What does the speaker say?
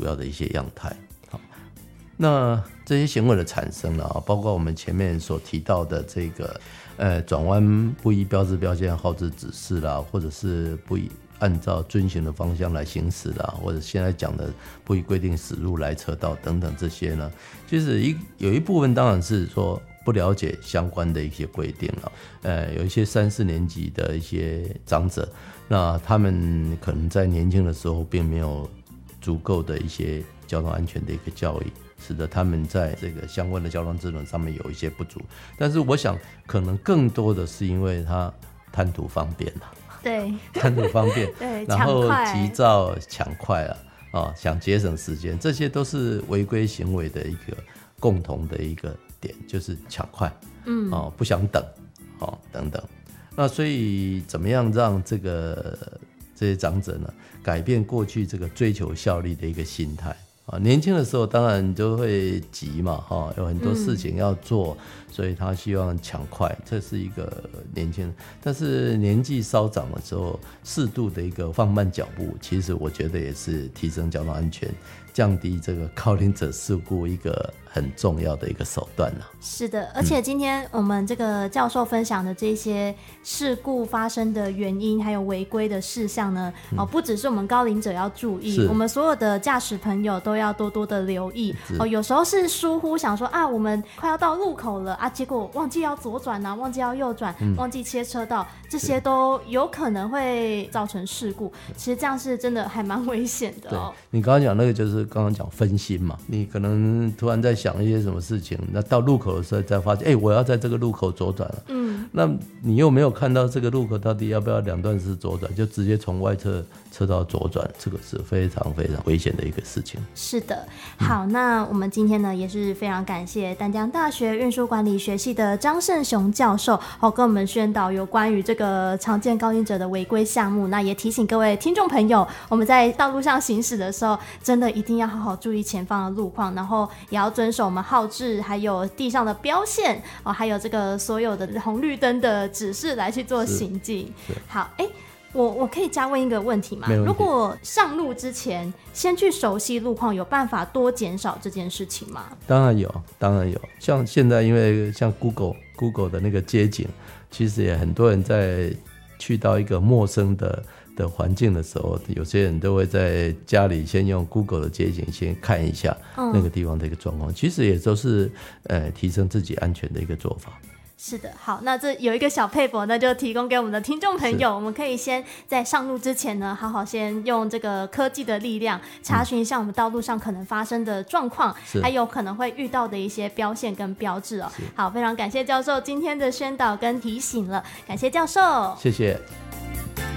主要的一些样态。好，那这些行为的产生包括我们前面所提到的这个转弯不依标志标线号志指示啦，或者是不依按照遵循的方向来行驶啦，或者现在讲的不依规定驶入来车道等等，这些呢，其实有一部分当然是说不了解相关的一些规定了。有一些3、4年级的一些长者，那他们可能在年轻的时候并没有足够的一些交通安全的一个教育，使得他们在这个相关的交通智能上面有一些不足。但是我想可能更多的是因为他贪图方便了。 对， 贪图方便对， 然后急躁抢快想节省时间，这些都是违规行为的一个共同的一个点，就是抢快，不想等，等等。那所以怎么样让这些长者呢改变过去这个追求效率的一个心态？年轻的时候当然就会急嘛，有很多事情要做，所以他希望抢快，这是一个年轻人。但是年纪稍长的时候，适度的一个放慢脚步，其实我觉得也是提升交通安全、降低这个高龄者事故一个很重要的一个手段了。 是的，而且今天我们这个教授分享的这些事故发生的原因还有违规的事项呢，不只是我们高龄者要注意，我们所有的驾驶朋友都要多多的留意。有时候是疏忽，想说我们快要到路口了结果忘记要左转忘记要右转，忘记切车道，这些都有可能会造成事故。其实这样是真的还蛮危险的。对， 你刚刚讲那个就是刚刚讲分心嘛，你可能突然在想一些什么事情，那到路口的时候才发现我要在这个路口左转了，那你又没有看到这个路口到底要不要两段式左转，就直接从外侧车道左转，这个是非常非常危险的一个事情。 是的，好，那我们今天呢也是非常感谢淡江大学运输管理学系的张胜雄教授跟我们宣导有关于这个常见高龄者的违规项目，那也提醒各位听众朋友，我们在道路上行驶的时候真的一定要好好注意前方的路况，然后也要遵守我们号志还有地上的标线还有这个所有的红绿灯的指示来去做行进。好，我可以加问一个问题吗？如果上路之前先去熟悉路况，有办法多减少这件事情吗？ 当然有，当然有。像现在因为像 Google 的那个街景，其实也很多人在去到一个陌生的环境的时候，有些人都会在家里先用 Google 的街景先看一下那个地方的一个状况，其实也都是提升自己安全的一个做法。 是的，好，那这有一个小撇步，那就提供给我们的听众朋友，我们可以先在上路之前呢，好好先用这个科技的力量查询一下我们道路上可能发生的状况，还有可能会遇到的一些标线跟标志好，非常感谢教授今天的宣导跟提醒了，感谢教授， 谢谢。